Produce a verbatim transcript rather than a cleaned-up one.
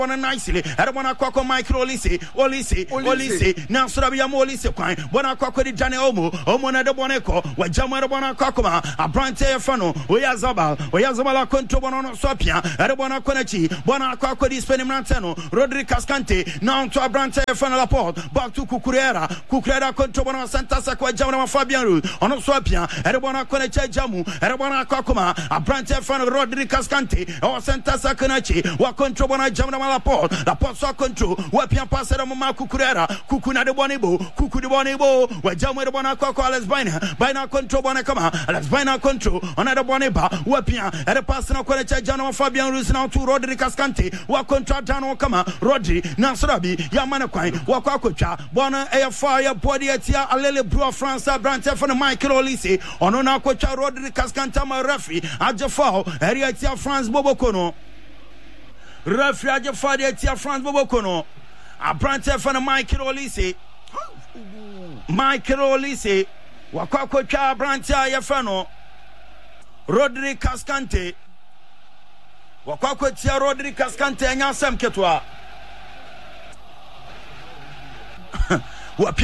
Bona nicely, Erabona Quaco Micro Lisi, Olisi, Olisi, now Surabia Molisi Quine, Bona Quaco di Jane Omo, Omona de Boneco, what Jamarabona Quacoma, a Brante Fano, Oyazabal, Oyazabala Controbono Sopia, Erabona Conechi, Bona Quaco di Spenimantano, Rodrigo Cascante, now to a Brante Fano Laporte, back to Cucurera, Cucurera Controbono Santa Saqua Jamana Fabian Rule, on Sopia, Erabona Coneche Jamu, Erabona Quacoma, a Brante Fano Rodrigo Cascante, or Santa Saconachi, what Controbona Jamana. La porte, la porte soit contrôle. Ouais, bien passé dans mon mal Cucurera, Cucuna de Bonibo, Cucu de Bonibo, ouais, Jammer de Bonacoco, Alex Bina, Bina control Bonacama, Alex Bina control, on a de Boniba, ouais, bien, elle est passée dans quoi Jano Fabian Rusina to Rodri Cascante, ouais, control Jano Kama, Rodri, Nansrabi, Yamanaquine, Wakakocha, Bona Air Fire, Body Etia, Alele Bro France, Brante for the Michael Olise, on a Cocha Rodri Cascantama Refi, Adjafao, Ariatia France Bobocono. Refuge for the Tia France Bobocono. A branch for the Michael Olise. Michael Olise. Wakako Cha Brancha Yafano. Rodri Cascante. Wakako Tia Rodri Cascante and Yasam Ketwa.